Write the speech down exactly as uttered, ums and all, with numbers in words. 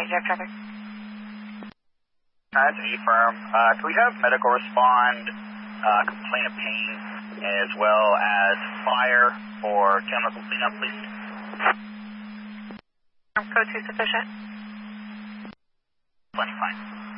you have traffic? That's A-firm. Uh, can we have medical respond, uh, complaint of pain, as well as fire or chemical cleanup, please? Code two sufficient. Plenty fine.